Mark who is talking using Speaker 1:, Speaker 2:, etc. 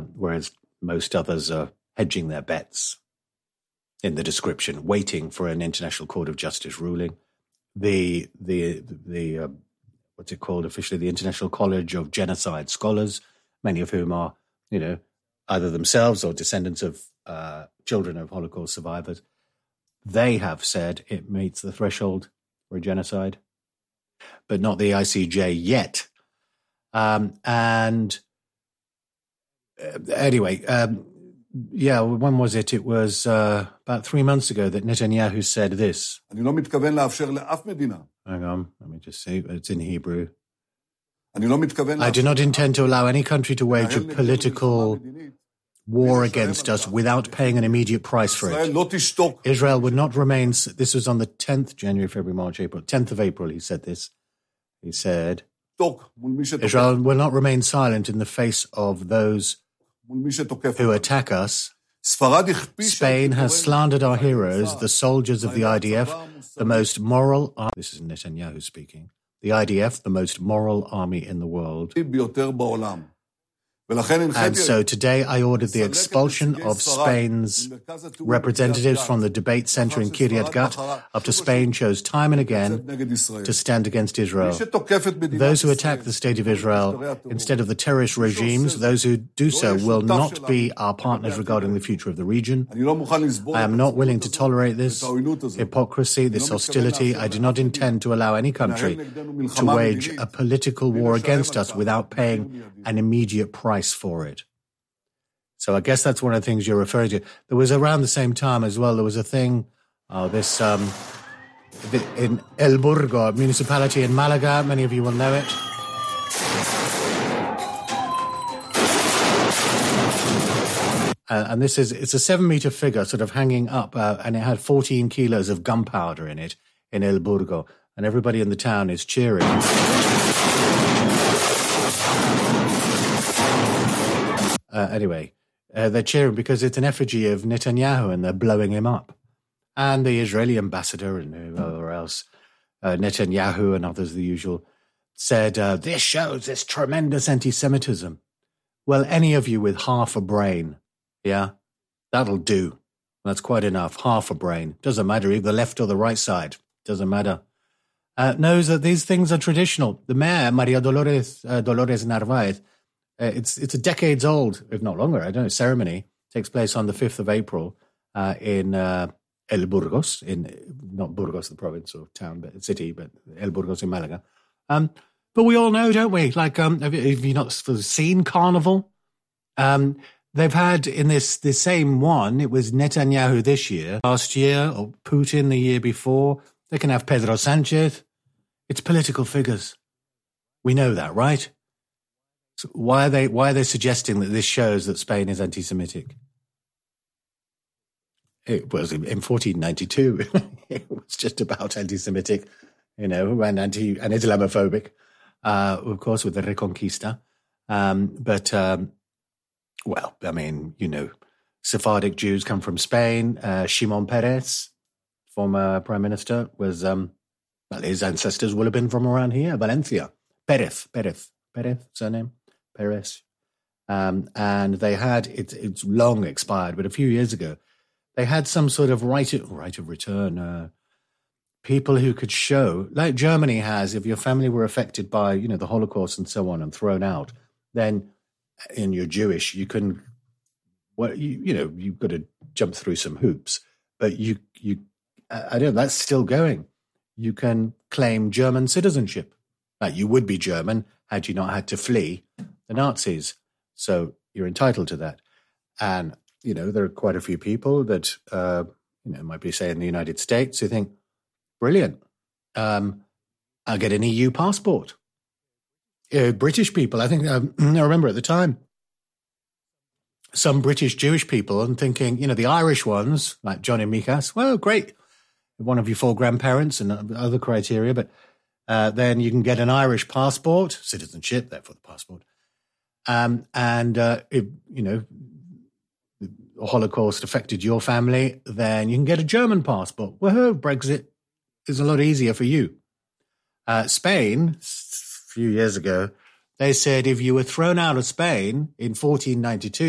Speaker 1: whereas most others are hedging their bets in the description, waiting for an International Court of Justice ruling. The what's it called officially? The International College of Genocide Scholars, many of whom are, either themselves or descendants of children of Holocaust survivors. They have said it meets the threshold for a genocide, but not the ICJ yet. Anyway, when was it? It was about 3 months ago that Netanyahu said this. Hang on, let me just see. It's in Hebrew. I do not intend to allow any country to wage a political war against us without paying an immediate price for it. Israel would not remain, this was on the 10th, January, February, March, April, 10th of April, he said this. He said, Israel will not remain silent in the face of those who attack us. Spain has slandered our heroes, the soldiers of the IDF, the most moral, this is Netanyahu speaking, the IDF, the most moral army in the world. And so today I ordered the expulsion of Spain's representatives from the debate center in Kiryat Gat after Spain chose time and again to stand against Israel. Those who attack the state of Israel instead of the terrorist regimes, those who do so will not be our partners regarding the future of the region. I am not willing to tolerate this hypocrisy, this hostility. I do not intend to allow any country to wage a political war against us without paying an immediate price for it. So I guess that's one of the things you're referring to. There was around the same time as well, there was a thing, in El Burgo, municipality in Malaga, many of you will know it. And it's a 7-meter figure sort of hanging up, and it had 14 kilos of gunpowder in it, in El Burgo. And everybody in the town is cheering. Anyway, they're cheering because it's an effigy of Netanyahu and they're blowing him up. And the Israeli ambassador and whoever else, Netanyahu and others, the usual, said, this shows this tremendous anti-Semitism. Well, any of you with half a brain, that'll do. That's quite enough. Half a brain. Doesn't matter, either the left or the right side. Doesn't matter. Knows that these things are traditional. The mayor, Maria Dolores Narvaez, it's a decades old, if not longer, I don't know, ceremony takes place on the 5th of April in El Burgos, not Burgos, the province or town, but city, but El Burgos in Malaga. But we all know, don't we? Like, have you not seen Carnival? They've had in this same one, it was Netanyahu this year, last year, or Putin the year before. They can have Pedro Sanchez. It's political figures. We know that, right? So why are they suggesting that this shows that Spain is anti-Semitic? It was in 1492. It was just about anti-Semitic, and Islamophobic, of course, with the Reconquista. Sephardic Jews come from Spain. Shimon Peres, former prime minister, was his ancestors will have been from around here, Valencia. Perez, surname. Perez. And they had, it's long expired, but a few years ago, they had some sort of right of return. People who could show, like Germany has, if your family were affected by, the Holocaust and so on and thrown out, then, and you're Jewish, you can, you've got to jump through some hoops, but I don't know, that's still going. You can claim German citizenship. Like you would be German had you not had to flee the Nazis. So you're entitled to that. And, there are quite a few people that, might be, say, in the United States who think, brilliant, I'll get an EU passport. British people, I think, I remember at the time, some British Jewish people and thinking, the Irish ones, like Johnny Mikas, well, great. One of your 4 grandparents and other criteria, but then you can get an Irish passport, citizenship, therefore the passport. If, the Holocaust affected your family, then you can get a German passport. Woohoo, Brexit is a lot easier for you. Spain, a few years ago, they said if you were thrown out of Spain in 1492,